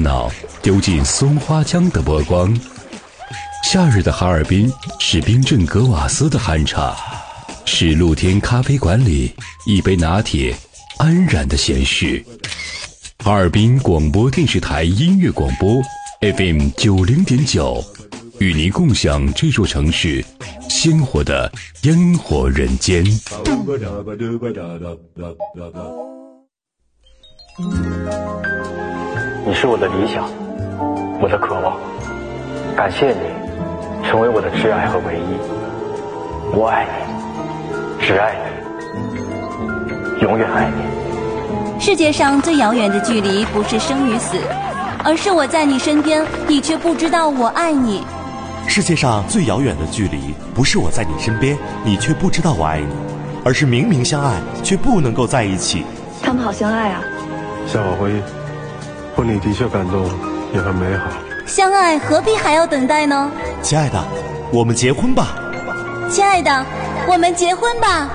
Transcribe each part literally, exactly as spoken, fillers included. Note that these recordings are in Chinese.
脑丢进松花江的波光。夏日的哈尔滨是冰镇格瓦斯的酣茶，是露天咖啡馆里一杯拿铁安然的闲适。哈尔滨广播电视台音乐广播 F M 九零点九，与您共享这座城市鲜活的烟火人间。 你是我的理想，我的渴望，感谢你成为我的挚爱和唯一。我爱你，只爱你，永远爱你。 世界上最遥远的距离不是生与死，而是我在你身边，你却不知道我爱你。 世界上最遥远的距离不是我在你身边，你却不知道我爱你，而是明明相爱却不能够在一起。 他们好相爱啊。 夏小辉，婚礼的确感动，也很美好。 相爱何必还要等待呢？ 亲爱的，我们结婚吧。 亲爱的，我们结婚吧。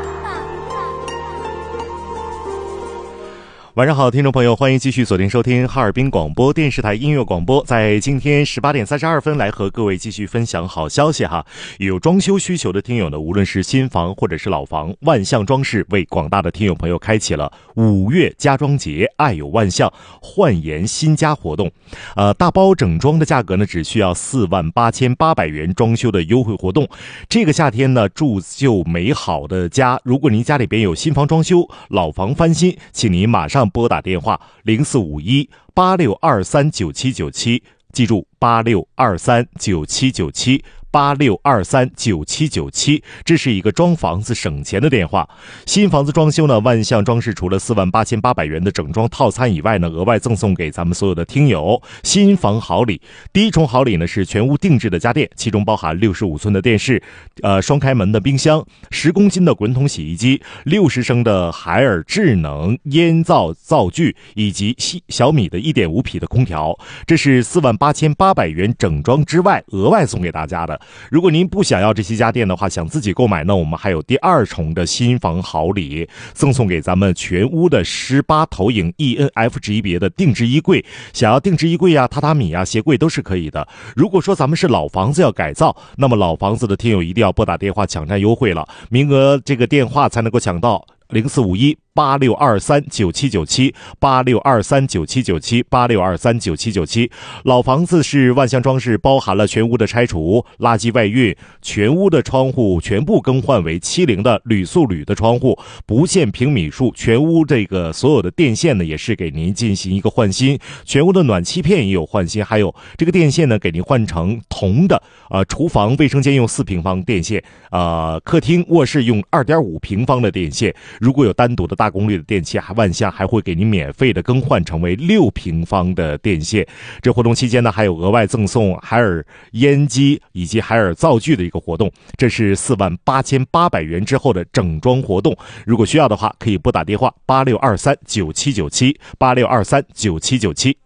晚上好，听众朋友，欢迎继续锁定收听哈尔滨广播电视台音乐广播。在今天十八点三十二分，来和各位继续分享好消息哈。有装修需求的听友呢，无论是新房或者是老房，万象装饰为广大的听友朋友开启了五月家装节，爱有万象，焕颜新家活动。呃，大包整装的价格呢，只需要四万八千八百元装修的优惠活动。这个夏天呢，铸就美好的家。如果您家里边有新房装修、老房翻新，请您马上拨打电话零四五一八六二三九七九七，记住八六二三九七九七。八六二三九七九七，这是一个装房子省钱的电话。新房子装修呢，万象装饰除了四万八千八百元的整装套餐以外呢，额外赠送给咱们所有的听友新房好礼。第一重好礼呢是全屋定制的家电，其中包含六十五寸的电视，呃，双开门的冰箱，十公斤的滚筒洗衣机，六十升的海尔智能烟灶灶具，以及小米的一点五匹的空调。这是四万八千八百元整装之外额外送给大家的。如果您不想要这些家电的话，想自己购买呢，我们还有第二重的新房好礼，赠送给咱们全屋的十八投影 E N F 级别的定制衣柜。想要定制衣柜呀、榻榻米呀、鞋柜都是可以的。如果说咱们是老房子要改造，那么老房子的听友一定要拨打电话抢占优惠了，名额这个电话才能够抢到。零四五一八六二三九七九七，八六二三九七九七，八六二三九七九七。老房子是万象装饰包含了全屋的拆除、垃圾外运，全屋的窗户全部更换为七零的铝塑铝的窗户，不限平米数。全屋这个所有的电线呢，也是给您进行一个换新，全屋的暖气片也有换新，还有这个电线呢，给您换成铜的。呃，厨房、卫生间用四平方电线，呃，客厅、卧室用二点五平方的电线。如果有单独的大功率的电器，万象还会给您免费的更换成为六平方的电线。这活动期间呢，还有额外赠送海尔烟机以及海尔灶具的一个活动。这是四万八千八百元之后的整装活动。如果需要的话，可以拨打电话八六二三九七九七，八六二三九七九七。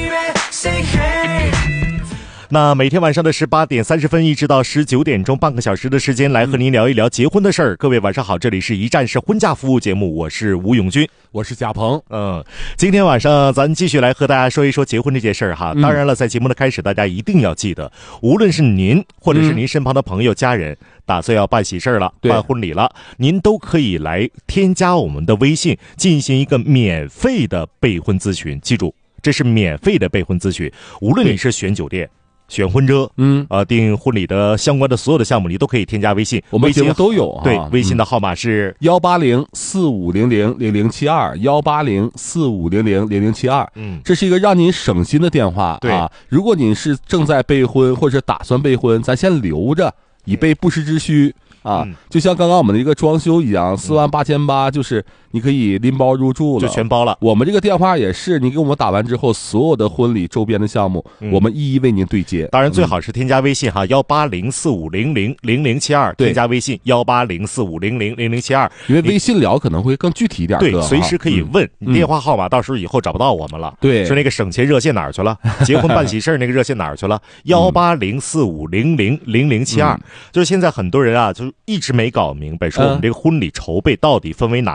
那每天晚上的十八点三十分一直到十九点钟，半个小时的时间来和您聊一聊结婚的事儿。各位晚上好，这里是一站式婚嫁服务节目，我是吴永军， 我是贾鹏。 嗯，今天晚上咱继续来和大家说一说结婚这件事儿哈。当然了，在节目的开始，大家一定要记得，无论是您或者是您身旁的朋友、家人，打算要办喜事了、办婚礼了，您都可以来添加我们的微信，进行一个免费的备婚咨询。记住，这是免费的备婚咨询，无论你是选酒店、选婚车，嗯，呃，订婚礼的相关的所有的项目，你都可以添加微信， 我们节目都有。 对，微信的号码是幺八零四五零零零零七二，幺八零四五零零零零七二。嗯，这是一个让您省心的电话。对啊，如果您是正在备婚或者打算备婚，咱先留着，以备不时之需。啊，就像刚刚我们的一个装修一样，四万八千八，就是你可以拎包入住了， 就全包了。 我们这个电话也是，你给我们打完之后，所有的婚礼周边的项目，嗯、我们一一为您对接。 当然，最好是添加微信哈，幺八零四五零零零零七二，添加微信幺八零四五零零零零七二， 因为微信聊可能会更具体一点。 对，随时可以问、嗯、你电话号码，到时候以后找不到我们了。对，说那个省钱热线哪儿去了？结婚办喜事那个热线哪儿去了？幺八零四五零零零零七二，就是现在很多人啊，就一直没搞明白，说我们这个婚礼筹备到底分为哪些步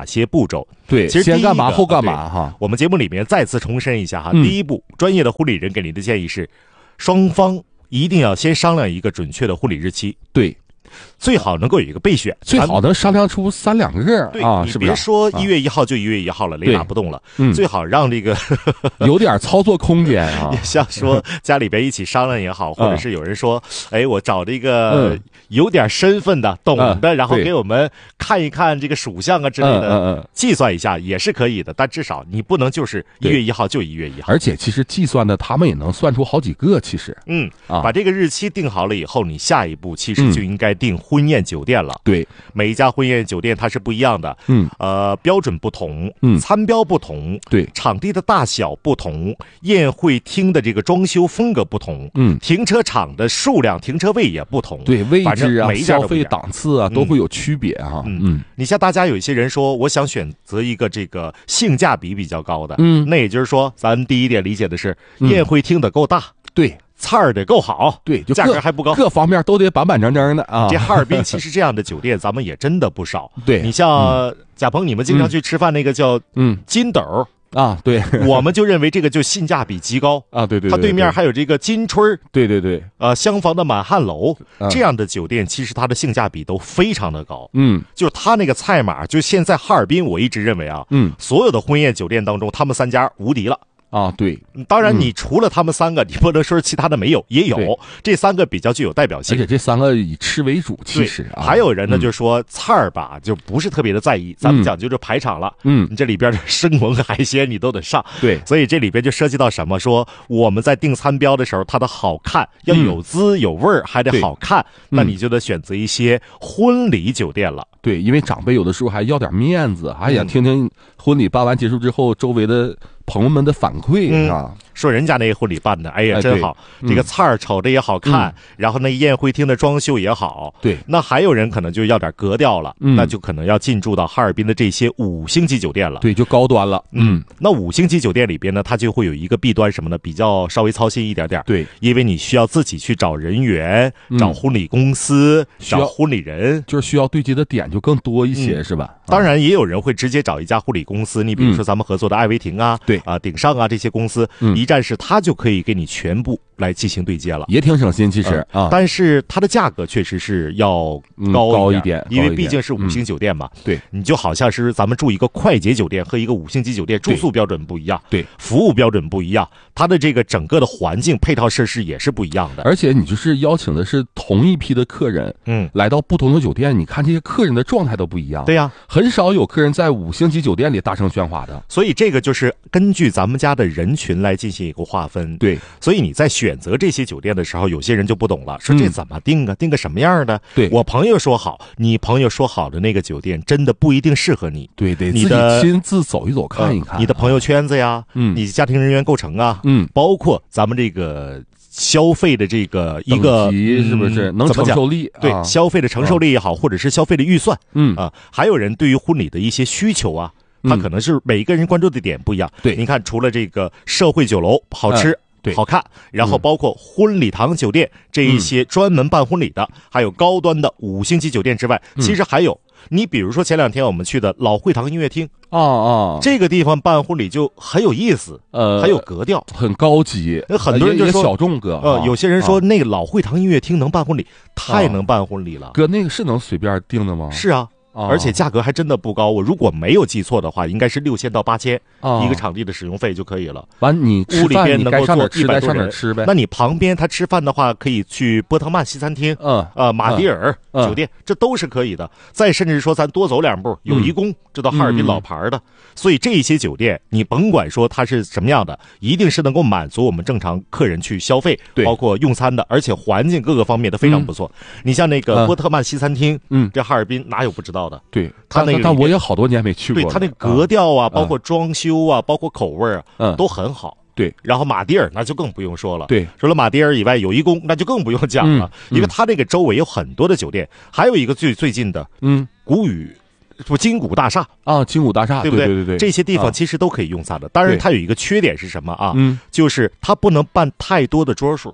骤。 对， 其实先干嘛后干嘛哈。 我们节目里面再次重申一下哈， 嗯、 第一步，专业的婚礼人给您的建议是，双方一定要先商量一个准确的婚礼日期。 对。 最好能够有一个备选， 最好能商量出三两个啊，是不是？ 别说一月一号就一月一号了，雷打不动了。嗯，最好让这个有点操作空间啊。 像说家里边一起商量也好，或者是有人说，哎，我找这个有点身份的、懂的，然后给我们看一看这个属相啊之类的，计算一下也是可以的。但至少你不能就是一月一号就一月一号。 而且其实计算的他们也能算出好几个，其实。 嗯，把这个日期定好了以后，你下一步其实就应该定婚宴酒店了。 对， 每一家婚宴酒店它是不一样的， 嗯， 呃，标准不同， 嗯， 餐标不同， 对， 场地的大小不同，宴会厅的这个装修风格不同， 嗯， 停车场的数量、停车位也不同， 对，位置啊、消费档档次啊都会有区别啊。 嗯嗯，你像大家有一些人说，我想选择一个这个性价比比较高的， 嗯， 那也就是说，咱第一点理解的是，宴会厅得够大， 对。 菜儿得够好， 对，就价格还不高， 各方面都得板板正正的啊。 这哈尔滨其实这样的酒店咱们也真的不少。 对， 你像贾鹏，你们经常去吃饭那个叫嗯金斗啊，对， 我们就认为这个就性价比极高啊。对对， 它对面还有这个金春， 对对对， 呃，厢房的满汉楼这样的酒店，其实它的性价比都非常的高。 嗯， 就是它那个菜码，就现在哈尔滨，我一直认为啊， 嗯， 所有的婚宴酒店当中，他们三家无敌了。 啊，对， 当然，你除了他们三个，你不能说其他的没有，也有这三个比较具有代表性。 而且这三个以吃为主，其实啊， 还有人呢，就说菜儿吧，就不是特别的在意，咱们讲究这排场了， 嗯， 你这里边的生猛海鲜你都得上， 对， 所以这里边就涉及到什么？说我们在定餐标的时候，它的好看要有滋有味儿，还得好看，那你就得选择一些婚礼酒店了。 对，因为长辈有的时候还要点面子，还想听听婚礼办完结束之后周围的朋友们的反馈、嗯、啊， 说人家那个婚礼办的，哎呀，真好，这个菜儿瞅着也好看，嗯、然后那宴会厅的装修也好， 对。 那还有人可能就要点格调了，嗯、那就可能要进驻到哈尔滨的这些五星级酒店了， 对，就高端了。 嗯，那五星级酒店里边呢，它就会有一个弊端什么呢？比较稍微操心一点点， 对， 因为你需要自己去找人员、嗯、找婚礼公司、找婚礼人， 就是需要对接的点就更多一些，嗯、是吧？ 当然，也有人会直接找一家婚礼公司，你比如说咱们合作的爱维廷啊， 对啊、鼎上啊这些公司， 嗯、 一站式他就可以给你全部来进行对接了， 也挺省心其实、 嗯、啊。但是它的价格确实是要高高一点， 因为毕竟是五星酒店嘛。 嗯、对， 你就好像是咱们住一个快捷酒店和一个五星级酒店，住宿标准不一样， 对， 服务标准不一样，它的这个整个的环境配套设施也是不一样的。 而且你就是邀请的是同一批的客人， 嗯， 来到不同的酒店，你看这些客人的状态都不一样。 对呀、啊， 很少有客人在五星级酒店里大声喧哗的。 所以这个就是根据咱们家的人群来进行一个划分。 对， 所以你在选择这些酒店的时候，有些人就不懂了，说这怎么定啊？嗯、定个什么样的？ 对， 我朋友说好，你朋友说好的那个酒店真的不一定适合你。 对，得你的自己亲自走一走看一看、啊呃，你的朋友圈子呀， 嗯， 你家庭人员构成啊， 嗯， 包括咱们这个消费的这个一个是不是、嗯、能承受力？ 对、 啊， 消费的承受力也好，或者是消费的预算， 嗯啊，还有人对于婚礼的一些需求啊。他可能是每一个人关注的点不一样。 对， 你看，除了这个社会酒楼好吃、嗯、 对好看，然后包括婚礼堂酒店、嗯、这一些专门办婚礼的，还有高端的五星级酒店之外， 嗯、 其实还有你比如说前两天我们去的老会堂音乐厅啊啊， 这个地方办婚礼就很有意思， 呃， 很有格调， 很高级。 很多人就说小众哥， 呃，有些人说那个老会堂音乐厅能办婚礼，太能办婚礼了。 哥，那个是能随便定的吗？ 是啊。而且价格还真的不高，我如果没有记错的话，应该是六千到八千一个场地的使用费就可以了。 完，你屋里边能够坐一百多人吃呗。 那你旁边他吃饭的话，可以去波特曼西餐厅， 嗯， 呃，马迭尔酒店，这都是可以的。再甚至说，咱多走两步，友谊宫，这都哈尔滨老牌的。所以这些酒店，你甭管说它是什么样的，一定是能够满足我们正常客人去消费，包括用餐的，而且环境各个方面都非常不错。你像那个波特曼西餐厅， 嗯， 这哈尔滨哪有不知道的？ 对， 他那个， 但我也好多年没去过。 对，他那个格调啊，包括装修啊，包括口味啊， 嗯， 都很好。 对， 然后马迭尔那就更不用说了。 对， 除了马迭尔以外，友谊宫那就更不用讲了， 嗯、 因为它那个周围有很多的酒店，还有一个最最近的， 嗯， 古宇。不，金谷大厦啊，金谷大厦， 对不对？ 对对对， 这些地方其实都可以用餐的。当然，它有一个缺点是什么啊？ 嗯， 就是它不能办太多的桌数。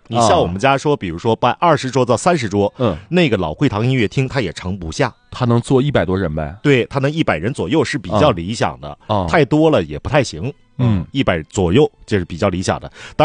你像我们家说，比如说办二十桌到三十桌， 嗯， 那个老会堂音乐厅它也盛不下， 它能坐一百多人呗？ 对，它能一百人左右是比较理想的， 啊， 太多了也不太行。 嗯， 一百左右这是比较理想的。当